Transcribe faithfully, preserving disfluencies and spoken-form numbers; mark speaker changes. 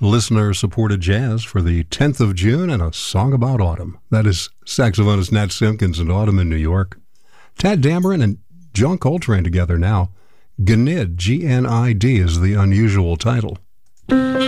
Speaker 1: listener-supported jazz for the tenth of June and a song about autumn. That is saxophonist Nat Simpkins and Autumn in New York. Tad Dameron and John Coltrane together now. Gnid, G N I D, is the unusual title.